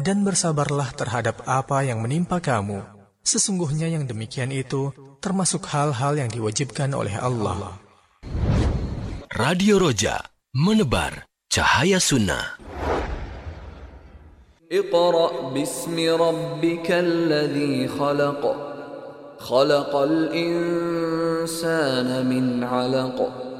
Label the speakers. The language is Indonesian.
Speaker 1: dan bersabarlah terhadap apa yang menimpa kamu. Sesungguhnya yang demikian itu termasuk hal-hal yang diwajibkan oleh Allah.
Speaker 2: Radio Roja, menebar cahaya sunnah.
Speaker 3: Iqra' bismi rabbikal ladzi khalaq. Khalaqal insana min 'alaq.